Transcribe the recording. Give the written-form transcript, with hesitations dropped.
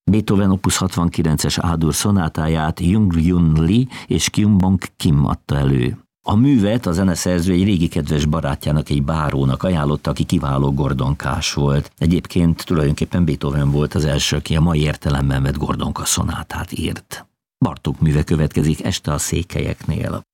Beethoven opus 69-es A-dur szonátáját Jung-Hyun Lee és Kyung-Bong Kim adta elő. A művet a zeneszerző egy régi kedves barátjának, egy bárónak ajánlotta, aki kiváló gordonkás volt. Egyébként tulajdonképpen Beethoven volt az első, aki a mai értelemben vett gordonka szonátát írt. Bartók műve következik, Este a székelyeknél.